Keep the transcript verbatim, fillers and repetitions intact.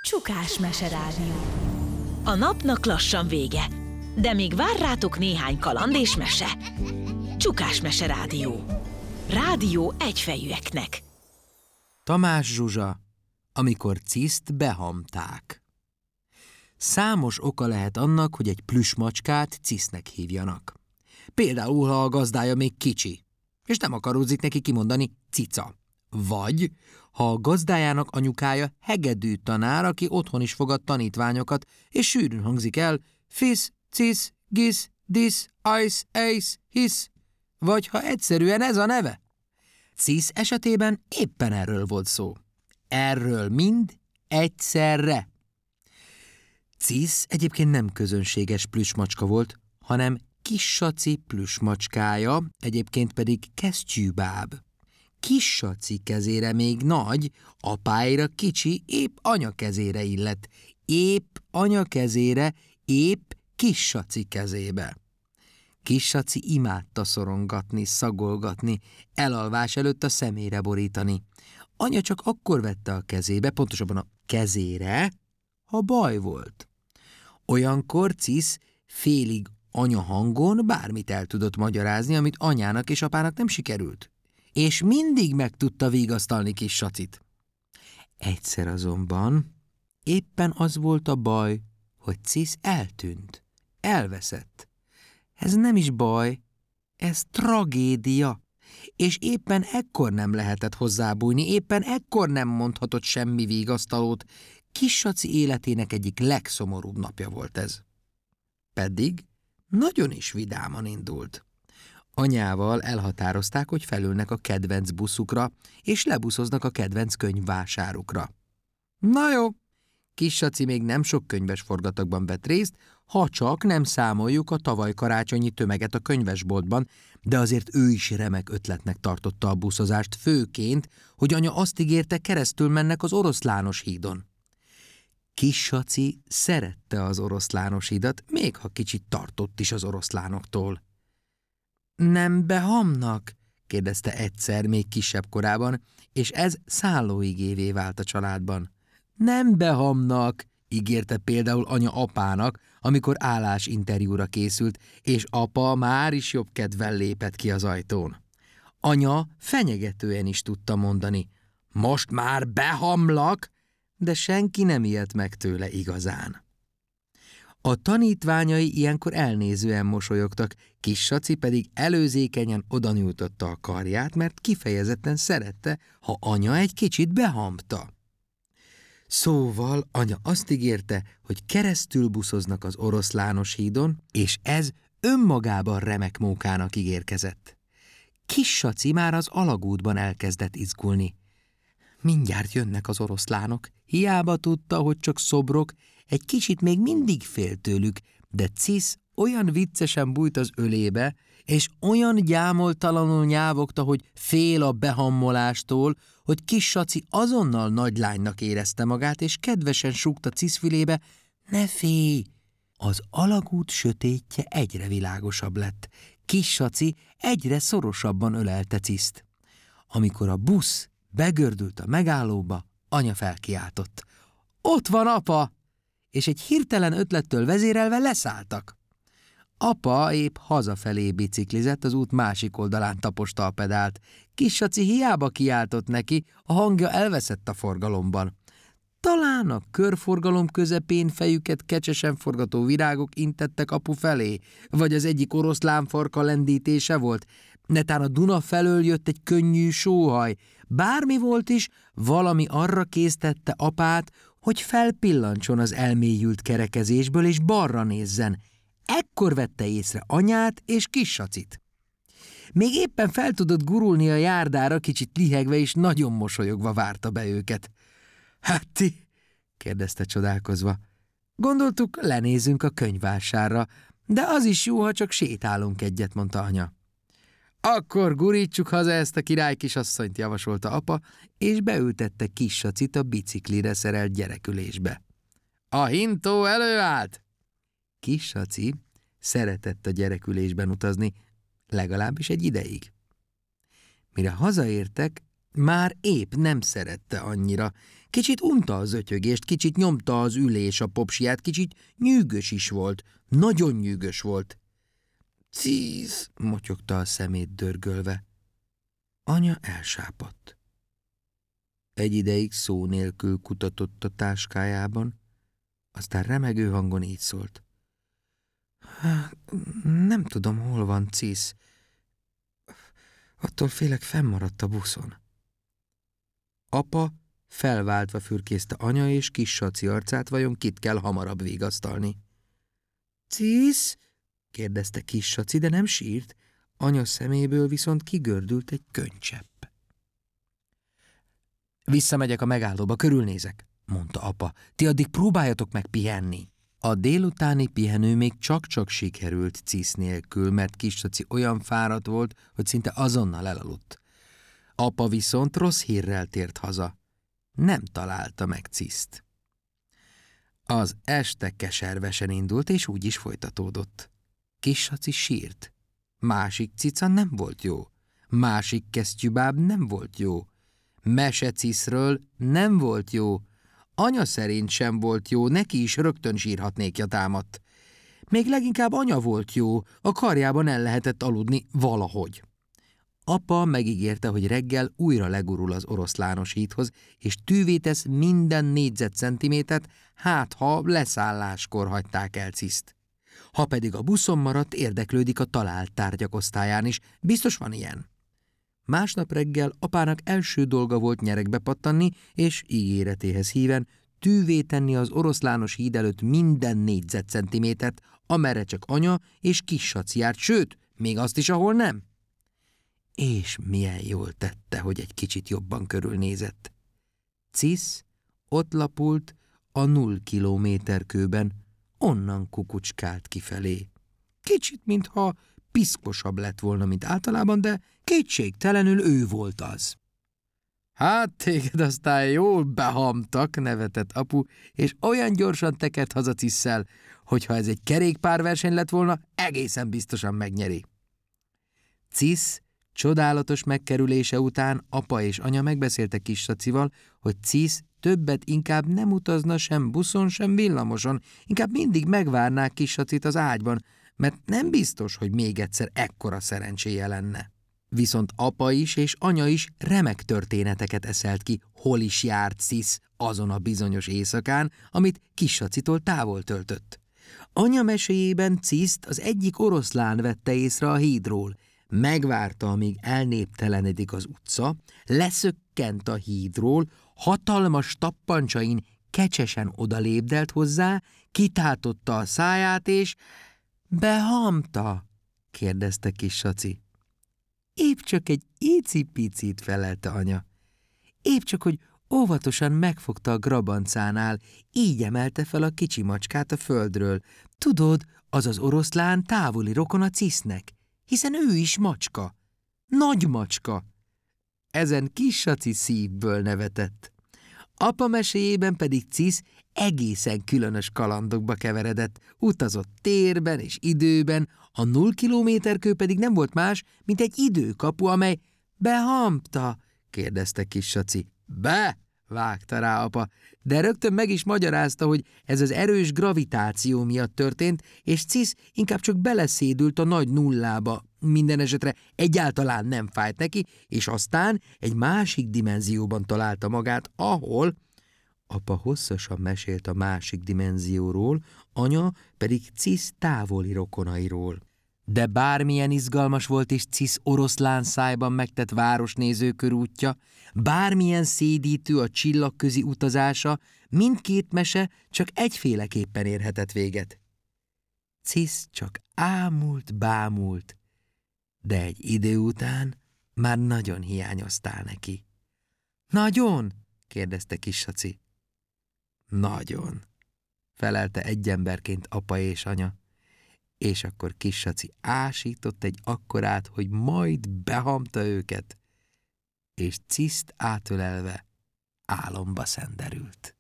Csukás meserádió. A napnak lassan vége, de még vár rátok néhány kaland és mese. Csukás meserádió. Rádió egyfejűeknek. Tamás Zsuzsa, amikor Ciszt behamták. Számos oka lehet annak, hogy egy plüssmacskát Cisznek hívjanak. Például, ha a gazdája még kicsi, és nem akaródzik neki kimondani cica. Vagy, ha a gazdájának anyukája hegedű tanár, aki otthon is fogad tanítványokat, és sűrűn hangzik el fisz, cisz, gisz, disz, ajsz, ejsz, hisz. Vagy ha egyszerűen ez a neve. Cisz esetében éppen erről volt szó. Erről mind egyszerre. Cisz egyébként nem közönséges plüssmacska volt, hanem Kis-Saci plüssmacskája, egyébként pedig kesztyűbáb. Kis-Saci kezére még nagy, apáira kicsi, épp anya kezére illett. Épp anya kezére, épp Kis-Saci kezébe. Kis-Saci imádta szorongatni, szagolgatni, elalvás előtt a szemére borítani. Anya csak akkor vette a kezébe, pontosabban a kezére, ha baj volt. Olyankor Cisz félig anya hangon bármit el tudott magyarázni, amit anyának és apának nem sikerült. És mindig meg tudta vigasztalni Kis-Sacit. Egyszer azonban éppen az volt a baj, hogy Cisz eltűnt, elveszett. Ez nem is baj, ez tragédia. És éppen ekkor nem lehetett hozzábújni, éppen ekkor nem mondhatott semmi vigasztalót. Kis-Saci életének egyik legszomorúbb napja volt ez. Pedig nagyon is vidáman indult. Anyával elhatározták, hogy felülnek a kedvenc buszukra, és lebuszoznak a kedvenc könyvvásárukra. Na jó, Kis-Saci még nem sok könyves forgatagban vett részt, ha csak nem számoljuk a tavaly karácsonyi tömeget a könyvesboltban, de azért ő is remek ötletnek tartotta a buszozást, főként, hogy anya azt ígérte, keresztül mennek az Oroszlános hídon. Kis-Saci szerette az Oroszlános hídat, még ha kicsit tartott is az oroszlánoktól. Nem behamnak? kérdezte egyszer még kisebb korában, és ez szállóigévé vált a családban. Nem behamnak, ígérte például anya apának, amikor állásinterjúra készült, és apa már is jobb kedvel lépett ki az ajtón. Anya fenyegetően is tudta mondani, most már behamlak, de senki nem ijedt meg tőle igazán. A tanítványai ilyenkor elnézően mosolyogtak, Kis-Saci pedig előzékenyen odanyújtotta a karját, mert kifejezetten szerette, ha anya egy kicsit behamta. Szóval anya azt ígérte, hogy keresztül buszoznak az Oroszlános hídon, és ez önmagában remek mókának ígérkezett. Kis-Saci már az alagútban elkezdett izgulni. Mindjárt jönnek az oroszlánok, hiába tudta, hogy csak szobrok, egy kicsit még mindig fél tőlük, de Cisz olyan viccesen bújt az ölébe, és olyan gyámoltalanul nyávogta, hogy fél a behammolástól, hogy Kis-Saci azonnal nagylánynak érezte magát, és kedvesen súgta Cisz fülébe, ne félj! Az alagút sötétje egyre világosabb lett. Kis-Saci egyre szorosabban ölelte Ciszt. Amikor a busz begördült a megállóba, anya felkiáltott. Ott van apa! És egy hirtelen ötlettől vezérelve leszálltak. Apa épp hazafelé biciklizett, az út másik oldalán taposta a pedált. Kis-Saci hiába kiáltott neki, a hangja elveszett a forgalomban. Talán a körforgalom közepén fejüket kecsesen forgató virágok intettek apu felé, vagy az egyik oroszlánfarka lendítése volt, netán a Duna felől jött egy könnyű sóhaj. Bármi volt is, valami arra késztette apát, hogy felpillancson az elmélyült kerekezésből, és balra nézzen. Ekkor vette észre anyát és Kis-Sacit. Még éppen fel tudott gurulni a járdára, kicsit lihegve, és nagyon mosolyogva várta be őket. Hát ti? kérdezte csodálkozva. Gondoltuk, lenézünk a könyvvásárra, de az is jó, ha csak sétálunk egyet, mondta anya. Akkor gurítsuk haza ezt a király kisasszonyt, javasolta apa, és beültette Kis-Sacit a biciklire szerelt gyerekülésbe. A hintó előállt! Kis-Saci szeretett a gyerekülésben utazni, legalábbis egy ideig. Mire hazaértek, Már épp nem szerette annyira. Kicsit unta az ötyögést, kicsit nyomta az ülés a popsiját, kicsit nyűgös is volt. Nagyon nyűgös volt. Cíz, motyogta a szemét dörgölve. Anya elsápadt. Egy ideig szó nélkül kutatott a táskájában, aztán remegő hangon így szólt. Nem tudom, hol van Cisz. Attól félek, fennmaradt a buszon. Apa felváltva fürkészte anya és kis Saci arcát, vajon kit kell hamarabb vigasztalni. Cisz? kérdezte kis Saci, de nem sírt, anya szeméből viszont kigördült egy könycsepp. Visszamegyek a megállóba, körülnézek, mondta apa. Ti addig próbáljatok meg pihenni. A délutáni pihenő még csak-csak sikerült Cisz nélkül, mert kis Saci olyan fáradt volt, hogy szinte azonnal elaludt. Apa viszont rossz hírrel tért haza. Nem találta meg Ciszt. Az este keservesen indult, és úgy is folytatódott. Kis Saci sírt. Másik cica nem volt jó. Másik kesztyűbáb nem volt jó. Mese Ciszről nem volt jó. Anya szerint sem volt jó, neki is rögtön sírhatnékja támadt. Még leginkább anya volt jó, a karjában el lehetett aludni valahogy. Apa megígérte, hogy reggel újra legurul az oroszlános hídhoz, és tűvé tesz minden négyzetcentimétert, hát ha leszálláskor hagyták el Ciszt. Ha pedig a buszon maradt, érdeklődik a talált tárgyak osztályán is, biztos van ilyen. Másnap reggel apának első dolga volt nyeregbe pattanni, és ígéretéhez híven tűvé tenni az oroszlános híd előtt minden négyzetcentimétert, amerre csak anya és kis Saci járt, sőt, még azt is, ahol nem. És milyen jól tette, hogy egy kicsit jobban körülnézett. Cisz ott lapult a null kilométer kőben, onnan kukucskált kifelé. Kicsit, mintha piszkosabb lett volna, mint általában, de kétségtelenül ő volt az. Hát téged aztán jól behamtak, nevetett apu, és olyan gyorsan tekert haza Cisszel, hogy ha ez egy kerékpárverseny lett volna, egészen biztosan megnyeri. Cisz csodálatos megkerülése után apa és anya megbeszélte kis Sacival, hogy Cisz többet inkább nem utazna sem buszon, sem villamoson, inkább mindig megvárnák kis Sacit az ágyban, mert nem biztos, hogy még egyszer ekkora szerencséje lenne. Viszont apa is és anya is remek történeteket eszelt ki, hol is járt Cisz azon a bizonyos éjszakán, amit kis Sacitól távol töltött. Anya meséjében Ciszt az egyik oroszlán vette észre a hídról, megvárta, amíg elnéptelenedik az utca, leszökkent a hídról, hatalmas tappancsain kecsesen odalépdelt hozzá, kitátotta a száját, és behamta, kérdezte kis Saci. Épp csak egy icipicit, felelte anya. Épp csak, hogy óvatosan megfogta a grabancánál, így emelte fel a kicsi macskát a földről. Tudod, az az oroszlán távoli rokon a Cisznek, hiszen ő is macska. Nagy macska. Ezen kis Saci szívből nevetett. Apa meséjében pedig Cisz egészen különös kalandokba keveredett, utazott térben és időben, a null kilométerkő pedig nem volt más, mint egy időkapu, amely behamta, kérdezte kis Saci. Be, vágta rá apa, de rögtön meg is magyarázta, hogy ez az erős gravitáció miatt történt, és Cisz inkább csak beleszédült a nagy nullába, minden esetre egyáltalán nem fájt neki, és aztán egy másik dimenzióban találta magát, ahol... Apa hosszasan mesélt a másik dimenzióról, anya pedig Cisz távoli rokonairól. De bármilyen izgalmas volt is Cisz oroszlán szájban megtett városnéző körútja, bármilyen szédítő a csillagközi utazása, mindkét mese csak egyféleképpen érhetett véget. Cisz csak ámult, bámult, de egy idő után már nagyon hiányoztál neki. Nagyon? kérdezte kis Saci. Nagyon, felelte egyemberként apa és anya, és akkor kis Saci ásított egy akkorát, hogy majd behamta őket, és Ciszt átölelve álomba szenderült.